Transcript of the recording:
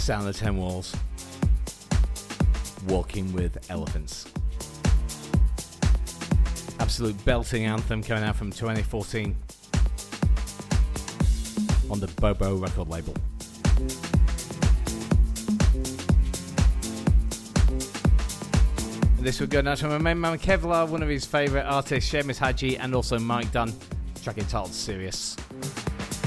Sound of 10 Walls. Walking with Elephants. Absolute belting anthem coming out from 2014 on the Bobo record label. And this would go down to my main man Kevlar, one of his favourite artists, Seamus Haji, and also Mike Dunn, track entitled Serious.